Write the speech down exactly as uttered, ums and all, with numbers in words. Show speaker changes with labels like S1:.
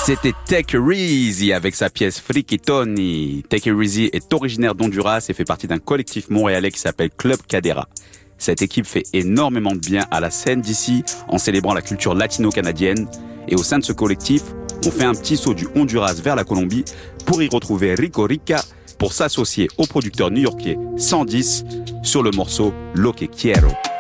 S1: C'était Take It Easy avec sa pièce Friquitoni. Take It Easy est originaire d'Honduras et fait partie d'un collectif montréalais qui s'appelle Club Cadera. Cette équipe fait énormément de bien à la scène d'ici en célébrant la culture latino-canadienne. Et au sein de ce collectif, on fait un petit saut du Honduras vers la Colombie pour y retrouver Rico Rica pour s'associer au producteur new-yorkais cent dix sur le morceau Lo que quiero.